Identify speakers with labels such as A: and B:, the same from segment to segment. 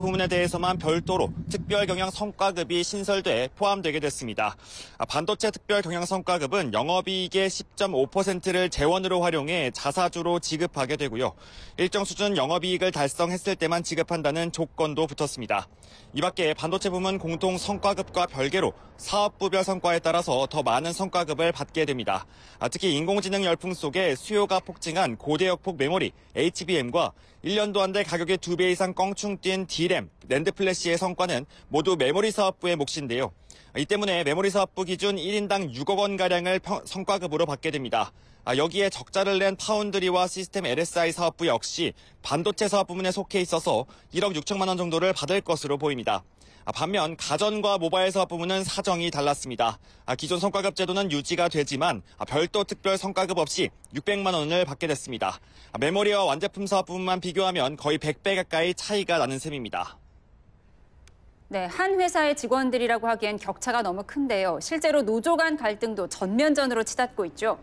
A: 부문에 대해서만 별도로 특별경향성과급이 신설돼 포함되게 됐습니다. 반도체 특별경향성과급은 영업이익의 10.5%를 재원으로 활용해 자사주로 지급하게 되고요. 일정 수준 영업이익을 달성했을 때만 지급한다는 조건도 붙었습니다. 이 밖에 반도체 부문 공통 성과급과 별개로 사업부별 성과에 따라서 더 많은 성과급을 받게 됩니다. 특히 인공지능 열풍 속에 수요가 폭증한 고대역폭 메모리 HBM과 1년도 안 돼 가격이 2배 이상 껑충 뛴 D램, 낸드 플래시의 성과는 모두 메모리 사업부의 몫인데요. 이 때문에 메모리 사업부 기준 1인당 6억 원가량을 성과급으로 받게 됩니다. 여기에 적자를 낸 파운드리와 시스템 LSI 사업부 역시 반도체 사업 부문에 속해 있어서 1억 6천만 원 정도를 받을 것으로 보입니다. 반면 가전과 모바일 사업 부문은 사정이 달랐습니다. 기존 성과급 제도는 유지가 되지만 별도 특별 성과급 없이 600만 원을 받게 됐습니다. 메모리와 완제품 사업 부문만 비교하면 거의 100배 가까이 차이가 나는 셈입니다.
B: 네, 한 회사의 직원들이라고 하기엔 격차가 너무 큰데요. 실제로 노조 간 갈등도 전면전으로 치닫고 있죠.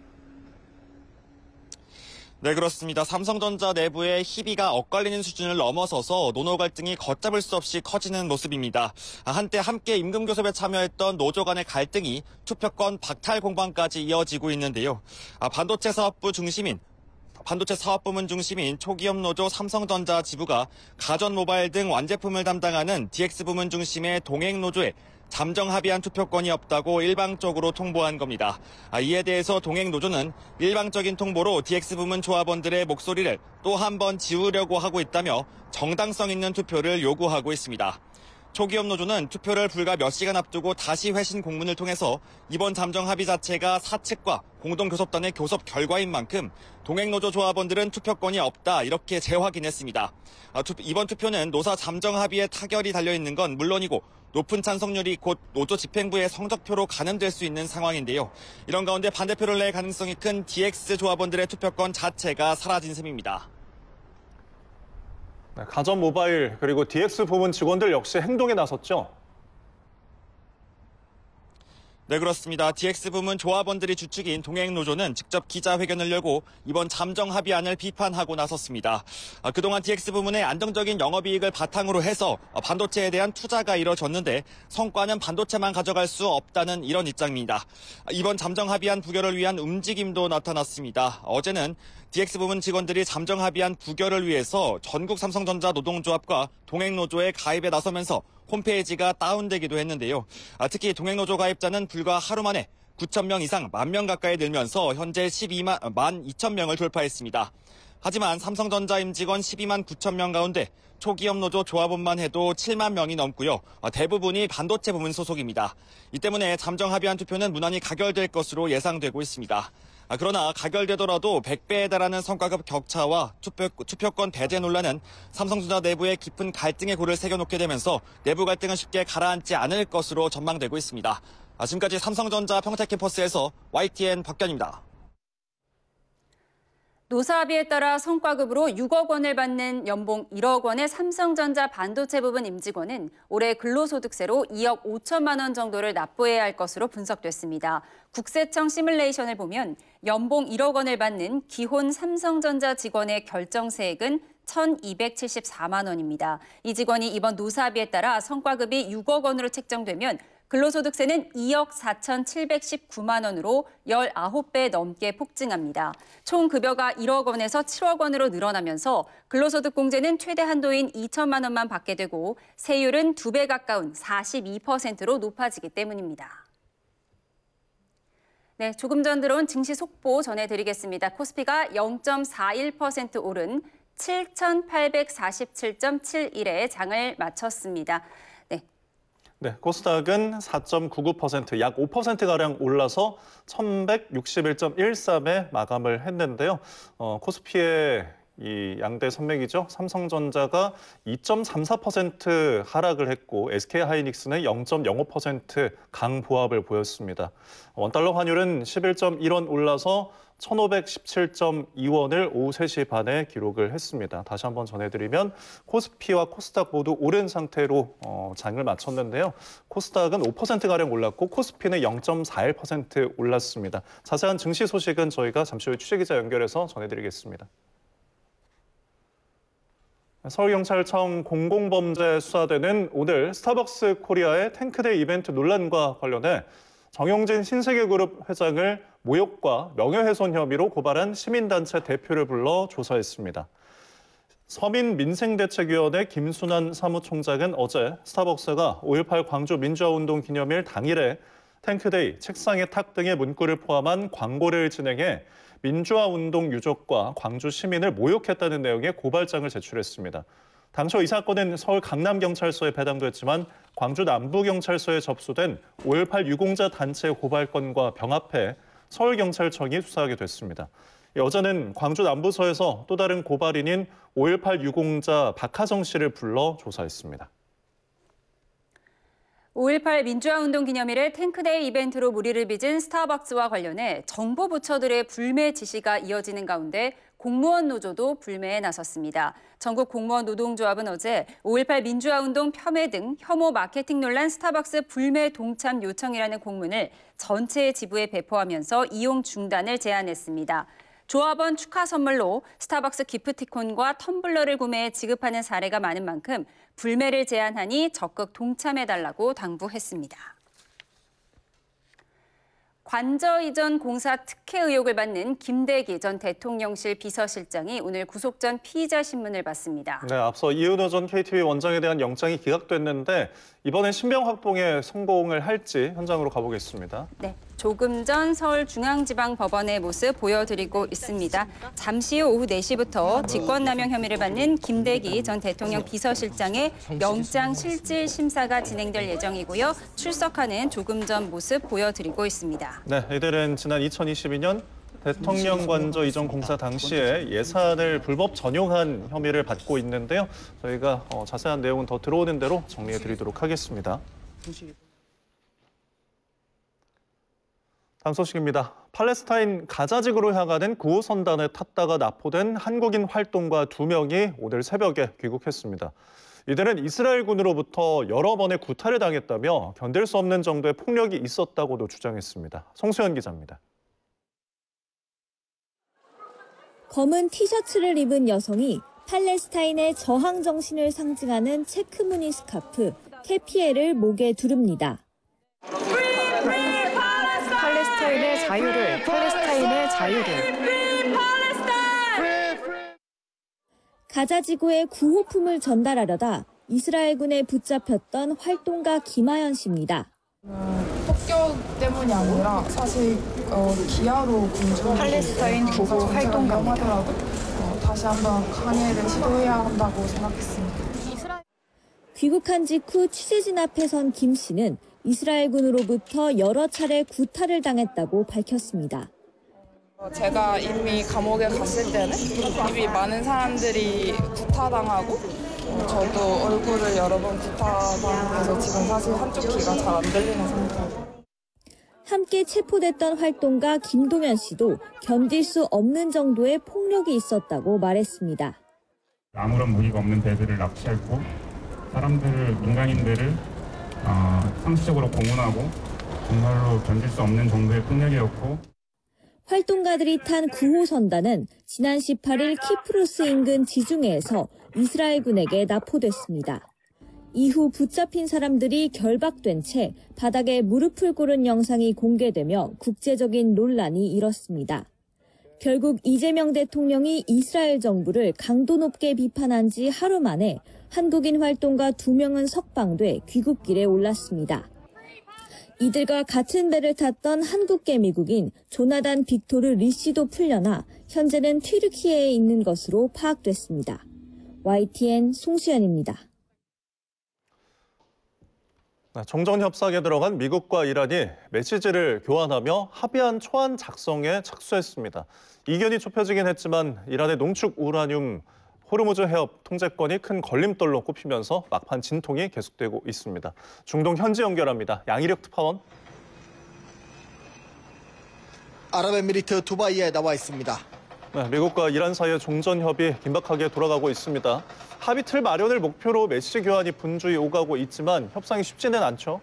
A: 네, 그렇습니다. 삼성전자 내부의 희비가 엇갈리는 수준을 넘어서서 노노 갈등이 걷잡을 수 없이 커지는 모습입니다. 한때 함께 임금교섭에 참여했던 노조 간의 갈등이 투표권 박탈 공방까지 이어지고 있는데요. 반도체 사업부문 중심인 초기업 노조 삼성전자 지부가 가전 모바일 등 완제품을 담당하는 DX 부문 중심의 동행 노조에 잠정 합의한 투표권이 없다고 일방적으로 통보한 겁니다. 이에 대해서 동행 노조는 일방적인 통보로 DX 부문 조합원들의 목소리를 또 한 번 지우려고 하고 있다며 정당성 있는 투표를 요구하고 있습니다. 초기업 노조는 투표를 불과 몇 시간 앞두고 다시 회신 공문을 통해서 이번 잠정 합의 자체가 사측과 공동교섭단의 교섭 결과인 만큼 동행노조 조합원들은 투표권이 없다 이렇게 재확인했습니다. 이번 투표는 노사 잠정 합의에 타결이 달려있는 건 물론이고 높은 찬성률이 곧 노조 집행부의 성적표로 가늠될 수 있는 상황인데요. 이런 가운데 반대표를 낼 가능성이 큰 DX 조합원들의 투표권 자체가 사라진 셈입니다.
C: 네, 가전 모바일 그리고 DX 부문 직원들 역시 행동에 나섰죠.
A: 네, 그렇습니다. DX 부문 조합원들이 주축인 동행노조는 직접 기자회견을 열고 이번 잠정 합의안을 비판하고 나섰습니다. 그동안 DX 부문의 안정적인 영업이익을 바탕으로 해서 반도체에 대한 투자가 이뤄졌는데 성과는 반도체만 가져갈 수 없다는 이런 입장입니다. 이번 잠정 합의안 부결을 위한 움직임도 나타났습니다. 어제는 DX 부문 직원들이 잠정 합의안 부결을 위해서 전국 삼성전자 노동조합과 동행노조에 가입에 나서면서 홈페이지가 다운되기도 했는데요. 특히 동행노조 가입자는 불과 하루 만에 9천 명 이상 1만 가까이 늘면서 현재 12만 2천 명을 돌파했습니다. 하지만 삼성전자 임직원 12만 9천 명 가운데 초기업 노조 조합원만 해도 7만 명이 넘고요. 대부분이 반도체 부문 소속입니다. 이 때문에 잠정 합의안 투표는 무난히 가결될 것으로 예상되고 있습니다. 그러나 가결되더라도 100배에 달하는 성과급 격차와 투표권 배제 논란은 삼성전자 내부에 깊은 갈등의 골을 새겨놓게 되면서 내부 갈등은 쉽게 가라앉지 않을 것으로 전망되고 있습니다. 지금까지 삼성전자 평택캠퍼스에서 YTN 박견입니다.
B: 노사 합의에 따라 성과급으로 6억 원을 받는 연봉 1억 원의 삼성전자 반도체 부분 임직원은 올해 근로소득세로 2억 5천만 원 정도를 납부해야 할 것으로 분석됐습니다. 국세청 시뮬레이션을 보면 연봉 1억 원을 받는 기혼 삼성전자 직원의 결정세액은 1,274만 원입니다. 이 직원이 이번 노사 합의에 따라 성과급이 6억 원으로 책정되면 근로소득세는 2억 4,719만 원으로 19배 넘게 폭증합니다. 총 급여가 1억 원에서 7억 원으로 늘어나면서 근로소득 공제는 최대 한도인 2천만 원만 받게 되고 세율은 2배 가까운 42%로 높아지기 때문입니다. 네, 조금 전 들어온 증시 속보 전해드리겠습니다. 코스피가 0.41% 오른 7,847.71에 장을 마쳤습니다.
C: 네, 코스닥은 4.99%, 약 5%가량 올라서 1,161.13에 마감을 했는데요. 코스피의 이 양대 산맥이죠. 삼성전자가 2.34% 하락을 했고 SK하이닉스는 0.05% 강보합을 보였습니다. 원달러 환율은 11.1원 올라서 1,517.2원을 오후 3시 반에 기록을 했습니다. 다시 한번 전해드리면 코스피와 코스닥 모두 오른 상태로 장을 마쳤는데요. 코스닥은 5%가량 올랐고 코스피는 0.41% 올랐습니다. 자세한 증시 소식은 저희가 잠시 후에 취재기자 연결해서 전해드리겠습니다. 서울경찰청 공공범죄 수사대는 오늘 스타벅스 코리아의 탱크데이 이벤트 논란과 관련해 정용진 신세계그룹 회장을 모욕과 명예훼손 혐의로 고발한 시민단체 대표를 불러 조사했습니다. 서민민생대책위원회 김순환 사무총장은 어제 스타벅스가 5.18 광주 민주화운동 기념일 당일에 탱크데이, 책상의 탁 등의 문구를 포함한 광고를 진행해 민주화운동 유족과 광주 시민을 모욕했다는 내용의 고발장을 제출했습니다. 당초 이 사건은 서울 강남경찰서에 배당됐지만 광주 남부경찰서에 접수된 5.18 유공자 단체 고발건과 병합해 서울경찰청이 수사하게 됐습니다. 어제는 광주 남부서에서 또 다른 고발인인 5.18 유공자 박하정 씨를 불러 조사했습니다.
B: 5.18 민주화운동 기념일에 탱크데이 이벤트로 무리를 빚은 스타벅스와 관련해 정부 부처들의 불매 지시가 이어지는 가운데 공무원 노조도 불매에 나섰습니다. 전국 공무원 노동조합은 어제 5.18 민주화운동 폄훼 등 혐오 마케팅 논란 스타벅스 불매 동참 요청이라는 공문을 전체 지부에 배포하면서 이용 중단을 제안했습니다. 조합원 축하 선물로 스타벅스 기프티콘과 텀블러를 구매해 지급하는 사례가 많은 만큼 불매를 제안하니 적극 동참해달라고 당부했습니다. 관저 이전 공사 특혜 의혹을 받는 김대기 전 대통령실 비서실장이 오늘 구속 전 피의자 신문을 받습니다.
C: 네, 앞서 이은호 전 KTV 원장에 대한 영장이 기각됐는데 이번엔 신병 확보에 성공을 할지 현장으로 가보겠습니다.
B: 네, 조금 전 서울중앙지방법원의 모습 보여드리고 있습니다. 잠시 후 오후 4시부터 직권남용 혐의를 받는 김대기 전 대통령 비서실장의 영장 실질 심사가 진행될 예정이고요. 출석하는 조금 전 모습 보여드리고 있습니다.
C: 네, 이들은 지난 2022년 대통령 관저 이전 공사 당시에 예산을 불법 전용한 혐의를 받고 있는데요. 저희가 자세한 내용은 더 들어오는 대로 정리해드리도록 하겠습니다. 다음 소식입니다. 팔레스타인 가자지구로 향하는 9호선단에 탔다가 납포된 한국인 활동가 2명이 오늘 새벽에 귀국했습니다. 이들은 이스라엘군으로부터 여러 번의 구타를 당했다며 견딜 수 없는 정도의 폭력이 있었다고도 주장했습니다. 송수연 기자입니다.
D: 검은 티셔츠를 입은 여성이 팔레스타인의 저항 정신을 상징하는 체크무늬 스카프, 케피에를 목에 두릅니다.
E: 팔레스타인의 자유를, 팔레스타인의 자유를.
D: 가자지구에 구호품을 전달하려다 이스라엘군에 붙잡혔던 활동가 김하연 씨입니다.
F: 폭격 때문이 아니라 사실 기아로 군주
E: 팔레스타인 구호 활동가입니다.
F: 하더라도 다시 한번 강해를 시도해야 한다고 생각했습니다.
D: 귀국한 직후 취재진 앞에 선 김 씨는 이스라엘군으로부터 여러 차례 구타를 당했다고 밝혔습니다.
F: 제가 이미 감옥에 갔을 때는 이미 많은 사람들이 구타당하고 저도 얼굴을 여러 번 구타당해서 지금 사실 한쪽 귀가 잘 안 들리는 상태예요.
D: 함께 체포됐던 활동가 김동현 씨도 견딜 수 없는 정도의 폭력이 있었다고 말했습니다.
G: 아무런 무기가 없는 배들을 납치했고 사람들을, 민간인들을 상시적으로 공훈하고 정말로 견딜 수 없는 정도의 폭력이었고
D: 활동가들이 탄 9호 선단은 지난 18일 키프로스 인근 지중해에서 이스라엘군에게 납포됐습니다. 이후 붙잡힌 사람들이 결박된 채 바닥에 무릎을 꿇은 영상이 공개되며 국제적인 논란이 일었습니다. 결국 이재명 대통령이 이스라엘 정부를 강도 높게 비판한 지 하루 만에 한국인 활동가 2명은 석방돼 귀국길에 올랐습니다. 이들과 같은 배를 탔던 한국계 미국인 조나단 빅토르 리 씨도 풀려나 현재는 튀르키예에 있는 것으로 파악됐습니다. YTN 송수연입니다.
C: 정전협상에 들어간 미국과 이란이 메시지를 교환하며 합의안 초안 작성에 착수했습니다. 이견이 좁혀지긴 했지만 이란의 농축 우라늄 호르무즈 해협 통제권이 큰 걸림돌로 꼽히면서 막판 진통이 계속되고 있습니다. 중동 현지 연결합니다. 양희력 특파원.
H: 아랍에미리트 두바이에 나와 있습니다.
C: 네, 미국과 이란 사이의 종전협의 긴박하게 돌아가고 있습니다. 합의 틀 마련을 목표로 메시지 교환이 분주히 오가고 있지만 협상이 쉽지는 않죠.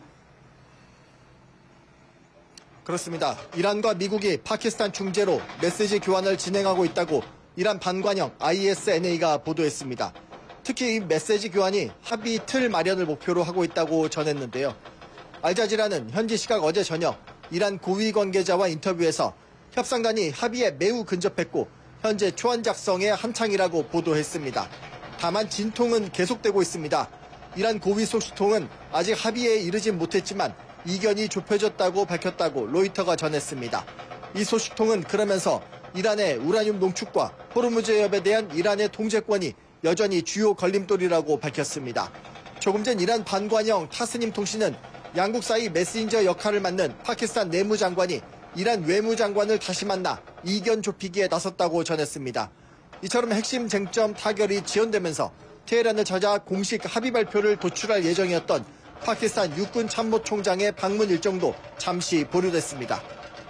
H: 그렇습니다. 이란과 미국이 파키스탄 중재로 메시지 교환을 진행하고 있다고 이란 반관영 ISNA가 보도했습니다. 특히 이 메시지 교환이 합의 틀 마련을 목표로 하고 있다고 전했는데요. 알자지라는 현지 시각 어제 저녁 이란 고위 관계자와 인터뷰에서 협상단이 합의에 매우 근접했고 현재 초안 작성에 한창이라고 보도했습니다. 다만 진통은 계속되고 있습니다. 이란 고위 소식통은 아직 합의에 이르진 못했지만 이견이 좁혀졌다고 밝혔다고 로이터가 전했습니다. 이 소식통은 그러면서 이란의 우라늄 농축과 호르무즈 해협에 대한 이란의 통제권이 여전히 주요 걸림돌이라고 밝혔습니다. 조금 전 이란 반관영 타스님 통신은 양국 사이 메신저 역할을 맡는 파키스탄 내무장관이 이란 외무장관을 다시 만나 이견 좁히기에 나섰다고 전했습니다. 이처럼 핵심 쟁점 타결이 지연되면서 테헤란을 찾아 공식 합의 발표를 도출할 예정이었던 파키스탄 육군 참모총장의 방문 일정도 잠시 보류됐습니다.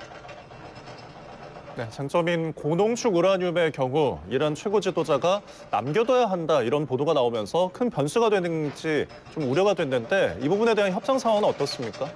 C: 네, 쟁점인 고농축 우라늄의 경우 이란 최고 지도자가 남겨둬야 한다 이런 보도가 나오면서 큰 변수가 되는지 좀 우려가 됐는데 이 부분에 대한 협상 상황은 어떻습니까?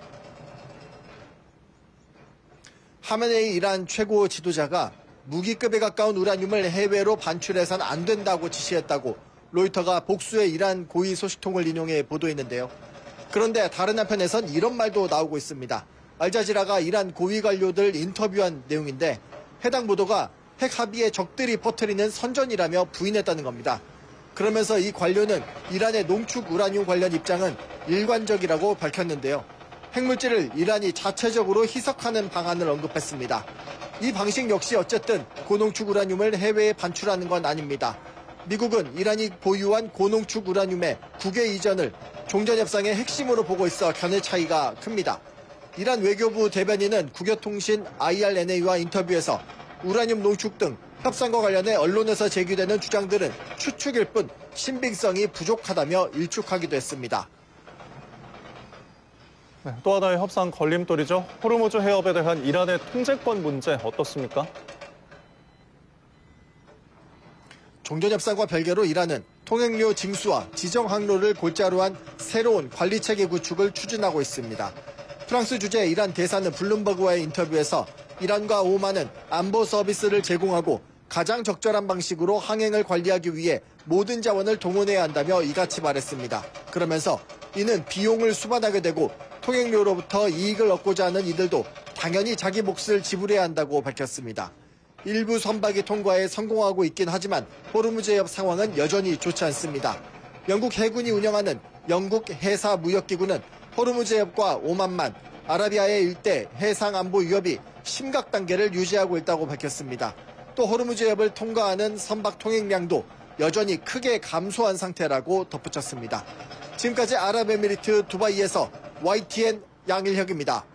H: 하메네이 이란 최고 지도자가 무기급에 가까운 우라늄을 해외로 반출해서는 안 된다고 지시했다고 로이터가 복수의 이란 고위 소식통을 인용해 보도했는데요. 그런데 다른 한편에선 이런 말도 나오고 있습니다. 알자지라가 이란 고위 관료들 인터뷰한 내용인데 해당 보도가 핵 합의의 적들이 퍼뜨리는 선전이라며 부인했다는 겁니다. 그러면서 이 관료는 이란의 농축 우라늄 관련 입장은 일관적이라고 밝혔는데요. 핵물질을 이란이 자체적으로 희석하는 방안을 언급했습니다. 이 방식 역시 어쨌든 고농축 우라늄을 해외에 반출하는 건 아닙니다. 미국은 이란이 보유한 고농축 우라늄의 국외 이전을 종전협상의 핵심으로 보고 있어 견해 차이가 큽니다. 이란 외교부 대변인은 국영통신 IRNA와 인터뷰에서 우라늄 농축 등 협상과 관련해 언론에서 제기되는 주장들은 추측일 뿐 신빙성이 부족하다며 일축하기도 했습니다.
C: 네, 또 하나의 협상 걸림돌이죠. 호르무즈 해협에 대한 이란의 통제권 문제 어떻습니까?
H: 종전협상과 별개로 이란은 통행료 징수와 지정 항로를 골자로 한 새로운 관리체계 구축을 추진하고 있습니다. 프랑스 주재 이란 대사는 블룸버그와의 인터뷰에서 이란과 오만은 안보 서비스를 제공하고 가장 적절한 방식으로 항행을 관리하기 위해 모든 자원을 동원해야 한다며 이같이 말했습니다. 그러면서 이는 비용을 수반하게 되고 통행료로부터 이익을 얻고자 하는 이들도 당연히 자기 몫을 지불해야 한다고 밝혔습니다. 일부 선박이 통과에 성공하고 있긴 하지만 호르무즈 해협 상황은 여전히 좋지 않습니다. 영국 해군이 운영하는 영국 해사무역기구는 호르무즈 해협과 오만만, 아라비아의 일대 해상 안보 위협이 심각 단계를 유지하고 있다고 밝혔습니다. 또 호르무즈 해협을 통과하는 선박 통행량도 여전히 크게 감소한 상태라고 덧붙였습니다. 지금까지 아랍에미리트 두바이에서 YTN 양일혁입니다.